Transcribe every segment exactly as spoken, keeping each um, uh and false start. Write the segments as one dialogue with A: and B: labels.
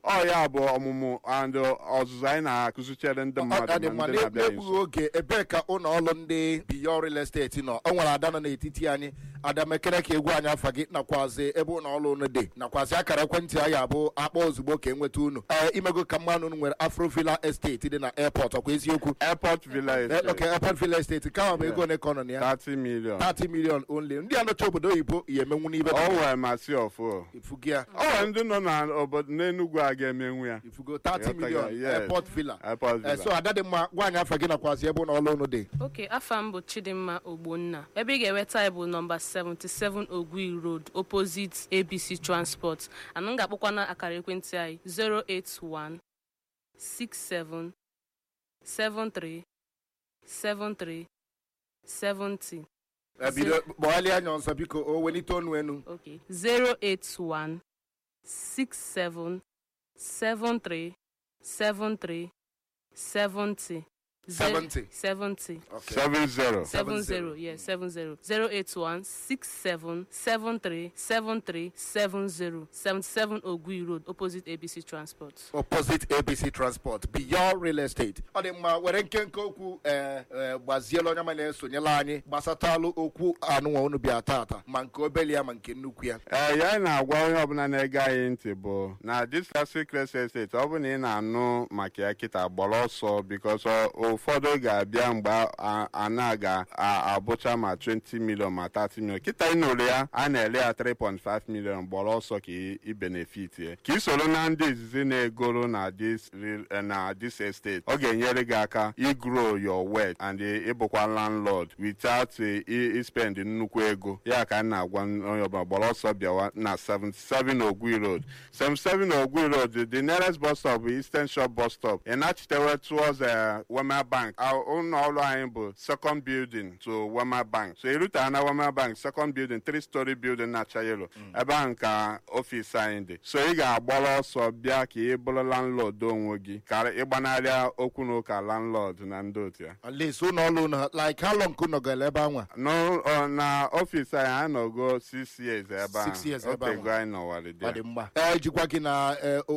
A: ọ ya bụ ọmụmụ and ọzụzụ anyị na-akụzichere ndị mmadụ
B: ndị na-egbughị oge ebee ka ụlọ ọrụ ndị Beyond Real Estate nọ? O nwere ada nọ n'etiti anyị, ada mekere ka egwu anyị afa gị nakwazi ebe ụlọ ọrụ unu dị nakwazi akara ekwentị anyị abụ akpọ ozugbo ka enweta unu. ee imego ka mmanụ unu nwere Afro Villa Estate dị na airport, ọkwa eziokwu?
A: Airport Villa Estate.
B: Okay, Airport Villa Estate ka bụ ego one ka ọ nọ na ya?
A: thirty million.
B: thirty million only. Ndị anọcha obodo oyibo ya emenwu n'ibe
A: o wee masị ọfụ
B: ifugo ya.
A: o wee ndị nọ n'obodo n'Enugu a ga-emenwu ya
B: ifugo thirty million. Airport Villa.
A: Airport Villa.
B: so ada dị mma, gwa anyị afa gị nakwazi ebe ụlọ ọrụ unu dị.
C: Okay, afa m bụ Chidimma Ogbonna. Ebe ị ga-enweta bụ nọmba seventy-seven Ogui Road, opposite A B C Transport. Anụ m ga-akpọkwa na akara ekwentị anyị zero eight one six seven seven three seven three seven zero.
B: Ebido gbọghalị anya ọzọ biko, o welite onu enu.
C: Okay, zero eight one six seven seven three seven three seven zero.
B: seventy.
C: seventy.
B: Okay.
A: seven zero.
C: Seven zero, yes, seven zero. Zero eight one six seven seven three seven three seven zero. Seventy-seven Ogui Road, opposite A B C Transport.
B: Opposite A B C Transport, Beyond Real Estate. Ọ dị mma, were nkenke okwu ee gbaziela onye ma na-esonyela anyị gbasatalụ okwu anụnwa unu bịa tata, ma nke obele ya ma nke nnukwu ya.
A: ee ya na-agwa onye ọbụla na-ege anyị ntị bụ na this Secret Estate, ọ bụ na ị na-anụ maka ya kịta gbara ọsọ because ụfọdụ ga-abịa mgbe a na-aga abụcha ma twenty million ma thirty million. Kịta ịnụrụ ya a na-ele ya three point five million. Gbara ọsọ ka i benefit ya, ka ị soro na ndị izizi na-egoro na this na this estate. Ọ ga-enyere gị aka grow your wealth and ịbụkwa landlord without spend nnukwu ego. Ya ka m na-agwa onye ọbụla gbara ọsọ bịawa na seventy-seven Ogui Road. seventy-seven Ogui Road, the nearest bus stop bụ Eastern Shore bus stop. Ị na-achịtewe towards Wema Bank. ụlọ ọrụ anyị bụ second building to Wema Bank. So irute na Wema Bank second building, three story building na-acha yellow. Ebe ahụ ka ọfịs anyị dị. So ị ga-agbara ọsọ bịa ka ị bụrụ landlord onwe gị, ka ịgbanarịa okwu na ụka landlord na ndị otu ya.
B: At least ụlọ ọrụ unu, like how long unu gara ebe anwa?
A: No, na ọfịs anyị anyị nọgo six years ebe ahụ.
B: Six years ebe ahụ.
A: Otego anyị nọwarị dị.
B: Ọ dị mma. Ee jikwa gị na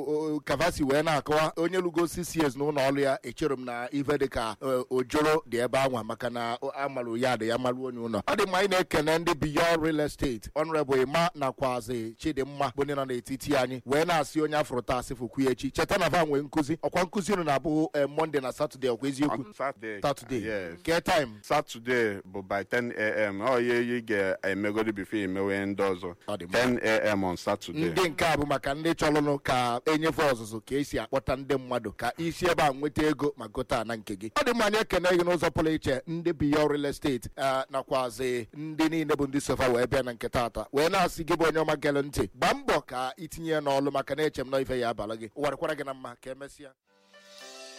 B: Kavasi wee na-akọwa onye lugo six years na ụlọ ọrụ ya, echere m na ife dị ka ojoro dị ebe anwa maka na amarụ ya dị ya marụ onye ụlọ. Ọ dị mma, anyị na-ekene ndị Beyond Real Estate, Honorable Emma nakwazi Chidimma bụ ndị nọ n'etiti anyị wee na-asị onye afụrụ taa asị fụkwu echi. Cheta na va nwee nkụzi, ọkwa nkụzi unu na-abụ Monday na Saturday, ọkwa eziokwu?
A: Saturday.
B: Saturday.
A: Yes.
B: Ke time?
A: Saturday bụ by ten a m Ọ ihe ị ga-emegodi before imewe ndị ọzọ.
B: Ọ dị mma.
A: ten a m on Saturday.
B: Ndị nke a bụ maka ndị chọrọnụ ka enyefe ọzụzụ ka esi akpọta ndị mmadụ ka isi ebe a nweta ego ma gote ana nke gị. Ọ dị mma, anyị ekene gị n'ụzọ pụrụ iche ndị Beyond Real Estate nakwazi ndị niile bụ ndị sofa wee bịa na nke tata wee na-asị gị bụ onye ọma gere ntị, gbaa mbọ ka itinye ya n'ọlụ maka na eche m na ife ya abala gị. Ụwarịkwara gị na mma, ka emesịa.